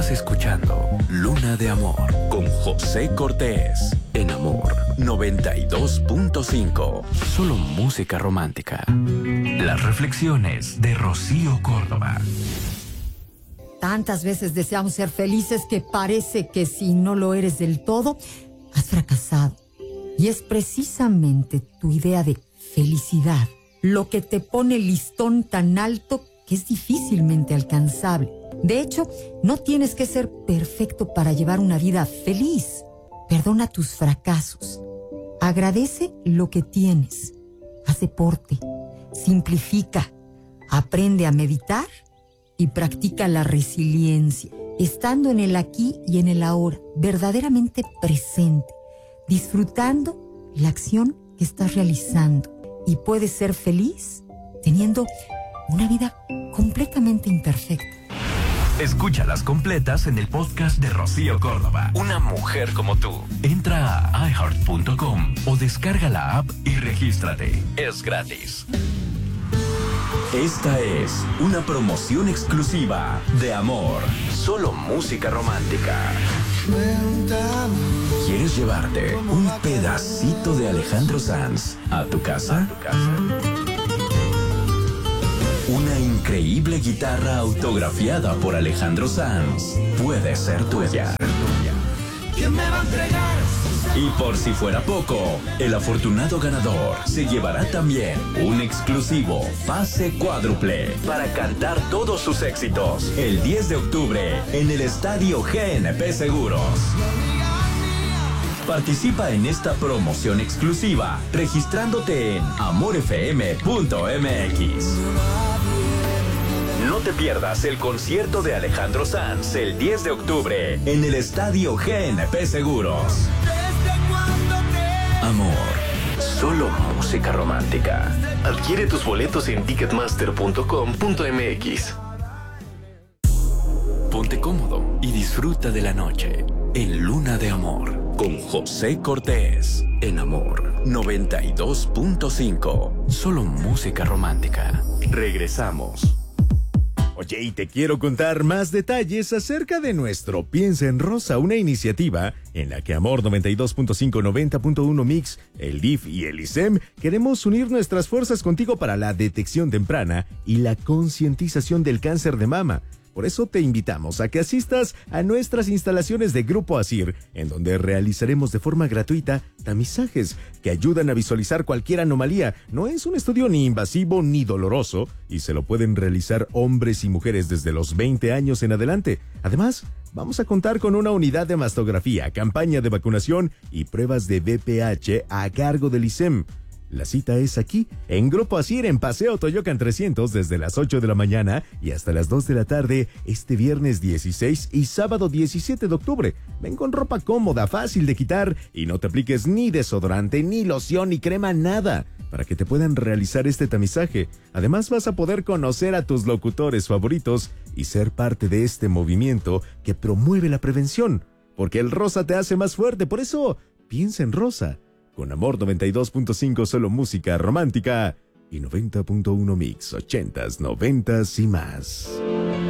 Estás escuchando Luna de Amor con José Cortés en Amor 92.5. Solo música romántica. Las reflexiones de Rocío Córdoba. Tantas veces deseamos ser felices que parece que si no lo eres del todo, has fracasado. Y es precisamente tu idea de felicidad lo que te pone el listón tan alto que es difícilmente alcanzable. De hecho, no tienes que ser perfecto para llevar una vida feliz. Perdona tus fracasos. Agradece lo que tienes. Haz deporte. Simplifica. Aprende a meditar y practica la resiliencia, estando en el aquí y en el ahora, verdaderamente presente, disfrutando la acción que estás realizando. Y puedes ser feliz teniendo una vida completamente imperfecta. Escúchalas completas en el podcast de Rocío Córdoba. Una mujer como tú. Entra a iHeart.com o descarga la app y regístrate. Es gratis. Esta es una promoción exclusiva de Amor. Solo música romántica. ¿Quieres llevarte un pedacito de Alejandro Sanz a tu casa? Una increíble guitarra autografiada por Alejandro Sanz puede ser tuya. ¿Quién me va a entregar? Y por si fuera poco, el afortunado ganador se llevará también un exclusivo pase cuádruple para cantar todos sus éxitos el 10 de octubre en el Estadio GNP Seguros. Participa en esta promoción exclusiva registrándote en amorfm.mx. No te pierdas el concierto de Alejandro Sanz el 10 de octubre en el Estadio GNP Seguros. Amor, solo música romántica. Adquiere tus boletos en ticketmaster.com.mx. Ponte cómodo y disfruta de la noche en Luna de Amor con José Cortés en Amor 92.5. Solo música romántica. Regresamos. Oye, y te quiero contar más detalles acerca de nuestro Piensa en Rosa, una iniciativa en la que Amor 92.5, 90.1 Mix, el DIF y el ISEM queremos unir nuestras fuerzas contigo para la detección temprana y la concientización del cáncer de mama. Por eso te invitamos a que asistas a nuestras instalaciones de Grupo ASIR, en donde realizaremos de forma gratuita tamizajes que ayudan a visualizar cualquier anomalía. No es un estudio ni invasivo ni doloroso y se lo pueden realizar hombres y mujeres desde los 20 años en adelante. Además, vamos a contar con una unidad de mastografía, campaña de vacunación y pruebas de VPH a cargo del ISEM. La cita es aquí, en Grupo ASIR, en Paseo Toyocan 300, desde las 8 de la mañana y hasta las 2 de la tarde, este viernes 16 y sábado 17 de octubre. Ven con ropa cómoda, fácil de quitar y no te apliques ni desodorante, ni loción, ni crema, nada, para que te puedan realizar este tamizaje. Además, vas a poder conocer a tus locutores favoritos y ser parte de este movimiento que promueve la prevención, porque el rosa te hace más fuerte. Por eso, piensa en rosa. Con Amor 92.5, solo música romántica, y 90.1 Mix, 80s, 90s y más.